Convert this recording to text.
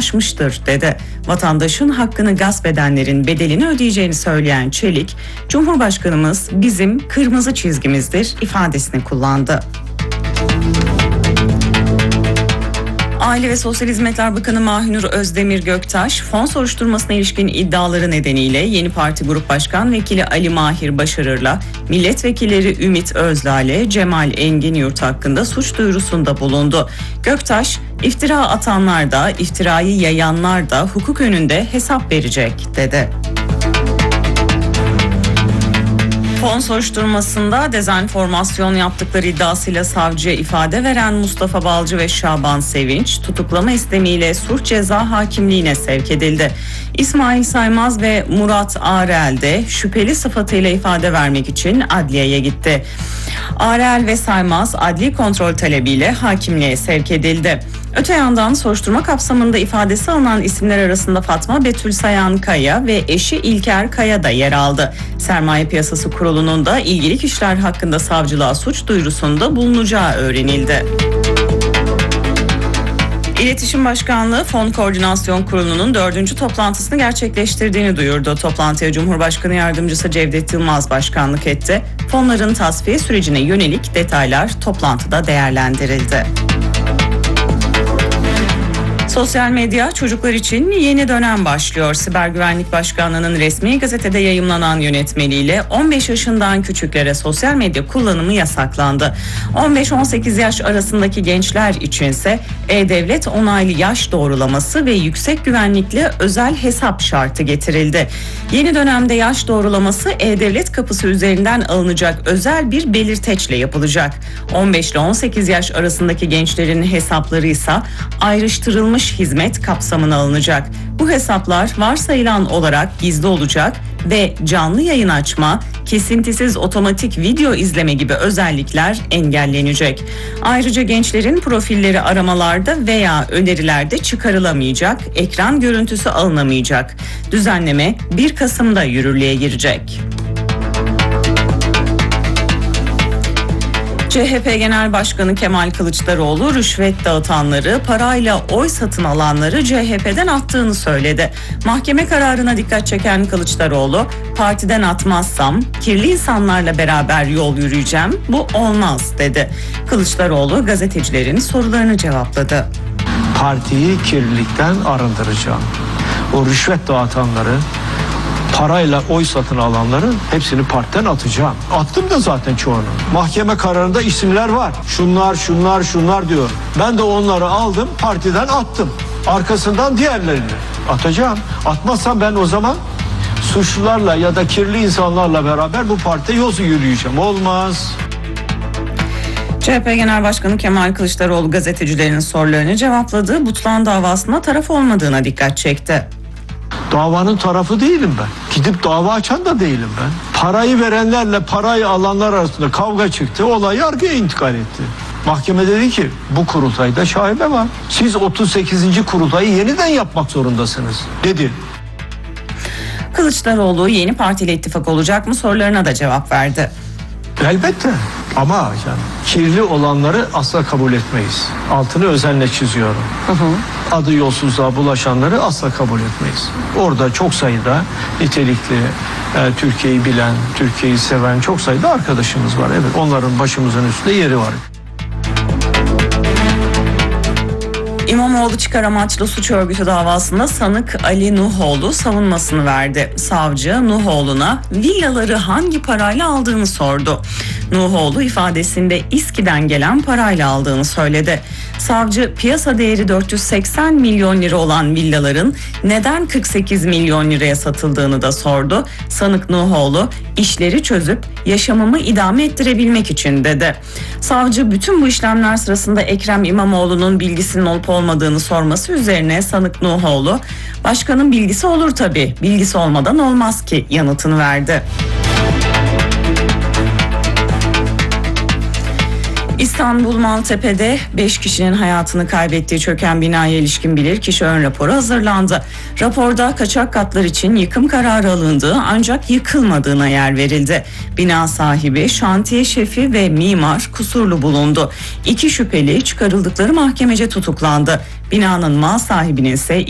aşmıştır dedi. Vatandaşın hakkını gasp edenlerin bedelini ödeyeceğini söyleyen Çelik, Cumhurbaşkanımız bizim kırmızı çizgimizdir ifadesini kullandı. Aile ve Sosyal Hizmetler Bakanı Mahinur Özdemir Göktaş, fon soruşturmasına ilişkin iddiaları nedeniyle Yeni Parti Grup Başkan Vekili Ali Mahir Başarır'la milletvekilleri Ümit Özdağ'le Cemal Enginyurt hakkında suç duyurusunda bulundu. Göktaş, iftira atanlar da, iftirayı yayanlar da hukuk önünde hesap verecek dedi. Fon soruşturmasında dezenformasyon yaptıkları iddiasıyla savcıya ifade veren Mustafa Balcı ve Şaban Sevinç tutuklama istemiyle Suç Ceza Hakimliğine sevk edildi. İsmail Saymaz ve Murat Arel de şüpheli sıfatıyla ifade vermek için adliyeye gitti. Arel ve Saymaz adli kontrol talebiyle hakimliğe sevk edildi. Öte yandan soruşturma kapsamında ifadesi alınan isimler arasında Fatma Betül Sayan Kaya ve eşi İlker Kaya da yer aldı. Sermaye Piyasası Kurulu'nun da ilgili kişiler hakkında savcılığa suç duyurusunda bulunacağı öğrenildi. İletişim Başkanlığı Fon Koordinasyon Kurulu'nun 4. toplantısını gerçekleştirdiğini duyurdu. Toplantıya Cumhurbaşkanı Yardımcısı Cevdet Yılmaz başkanlık etti. Fonların tasfiye sürecine yönelik detaylar toplantıda değerlendirildi. Sosyal medya çocuklar için yeni dönem başlıyor. Siber Güvenlik Başkanlığı'nın resmi gazetede yayımlanan yönetmeliğiyle 15 yaşından küçüklere sosyal medya kullanımı yasaklandı. 15-18 yaş arasındaki gençler içinse E-Devlet onaylı yaş doğrulaması ve yüksek güvenlikli özel hesap şartı getirildi. Yeni dönemde yaş doğrulaması E-Devlet kapısı üzerinden alınacak özel bir belirteçle yapılacak. 15 ile 18 yaş arasındaki gençlerin hesapları ise ayrıştırılmış hizmet kapsamına alınacak. Bu hesaplar varsayılan olarak gizli olacak ve canlı yayın açma, kesintisiz otomatik video izleme gibi özellikler engellenecek. Ayrıca gençlerin profilleri aramalarda veya önerilerde çıkarılamayacak, ekran görüntüsü alınamayacak. Düzenleme 1 Kasım'da yürürlüğe girecek. CHP Genel Başkanı Kemal Kılıçdaroğlu rüşvet dağıtanları, parayla oy satın alanları CHP'den attığını söyledi. Mahkeme kararına dikkat çeken Kılıçdaroğlu, partiden atmazsam kirli insanlarla beraber yol yürüyeceğim, bu olmaz dedi. Kılıçdaroğlu gazetecilerin sorularını cevapladı. Partiyi kirlilikten arındıracağım. O rüşvet dağıtanları, parayla oy satın alanların hepsini partiden atacağım. Attım da zaten çoğunu. Mahkeme kararında isimler var. Şunlar diyor. Ben de onları aldım, partiden attım. Arkasından diğerlerini atacağım. Atmazsam ben o zaman suçlularla ya da kirli insanlarla beraber bu partide yol yürüyeceğim. Olmaz. CHP Genel Başkanı Kemal Kılıçdaroğlu gazetecilerin sorularını cevapladı. Butlan davasına taraf olmadığına dikkat çekti. Davanın tarafı değilim ben. Gidip dava açan da değilim ben. Parayı verenlerle parayı alanlar arasında kavga çıktı. Olay yargıya intikal etti. Mahkeme dedi ki bu kurultayda şaibe var. Siz 38. kurultayı yeniden yapmak zorundasınız dedi. Kılıçdaroğlu yeni partiyle ittifak olacak mı sorularına da cevap verdi. Elbette ama yani kirli olanları asla kabul etmeyiz. Altını özenle çiziyorum. Adı yolsuzluğa bulaşanları asla kabul etmeyiz. Orada çok sayıda nitelikli, Türkiye'yi bilen, Türkiye'yi seven çok sayıda arkadaşımız var. Evet, onların başımızın üstünde yeri var. İmamoğlu çıkar amaçlı suç örgütü davasında sanık Ali Nuhoğlu savunmasını verdi. Savcı Nuhoğlu'na villaları hangi parayla aldığını sordu. Nuhoğlu ifadesinde İSKİ'den gelen parayla aldığını söyledi. Savcı piyasa değeri 480 milyon lira olan villaların neden 48 milyon liraya satıldığını da sordu. Sanık Nuhoğlu işleri çözüp yaşamımı idame ettirebilmek için dedi. Savcı bütün bu işlemler sırasında Ekrem İmamoğlu'nun bilgisinin olup olmadığını sorması üzerine sanık Nuhoğlu, "Başkanın bilgisi olur tabii, bilgisi olmadan olmaz ki" yanıtını verdi. İstanbul Maltepe'de 5 kişinin hayatını kaybettiği çöken binaya ilişkin bilirkişi ön raporu hazırlandı. Raporda kaçak katlar için yıkım kararı alındığı ancak yıkılmadığına yer verildi. Bina sahibi, şantiye şefi ve mimar kusurlu bulundu. 2 şüpheli çıkarıldıkları mahkemece tutuklandı. Binanın mal sahibinin ise